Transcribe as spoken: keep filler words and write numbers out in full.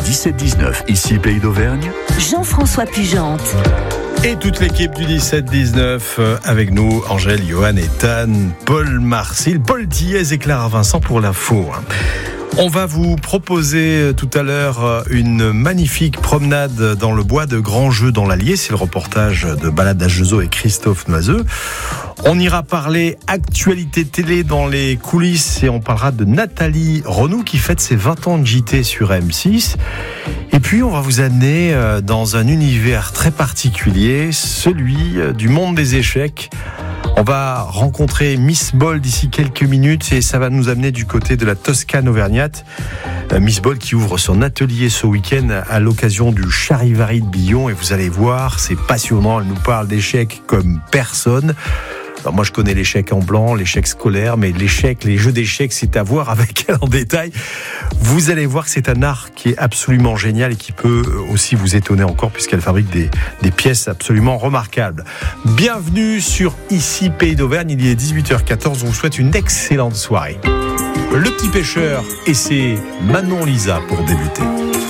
dix-sept dix-neuf, ici Pays d'Auvergne, Jean-François Pugente. Et toute l'équipe du dix-sept dix-neuf euh, avec nous, Angèle, Johan, Ethan, Paul Marcil, Paul Thiez et Clara Vincent pour l'info. On va vous proposer tout à l'heure une magnifique promenade dans le bois de Grand Jeu dans l'Allier. C'est le reportage de Balade H deux O et Christophe Noiseux. On ira parler actualité télé dans les coulisses et on parlera de Nathalie Renou qui fête ses vingt ans de J T sur M six. Et puis on va vous amener dans un univers très particulier, celui du monde des échecs. On va rencontrer Miss Ball d'ici quelques minutes et ça va nous amener du côté de la Toscane auvergnate. Miss Ball qui ouvre son atelier ce week-end à l'occasion du Charivari de Billon et vous allez voir, c'est passionnant, elle nous parle d'échecs comme personne. Alors moi je connais l'échec en blanc, l'échec scolaire, mais l'échec, les jeux d'échecs, c'est à voir avec elle en détail. Vous allez voir que c'est un art qui est absolument génial et qui peut aussi vous étonner encore puisqu'elle fabrique des, des pièces absolument remarquables. Bienvenue sur Ici Pays d'Auvergne, il est dix-huit heures quatorze, on vous souhaite une excellente soirée. Le Petit Pêcheur et c'est Manon Lisa pour débuter.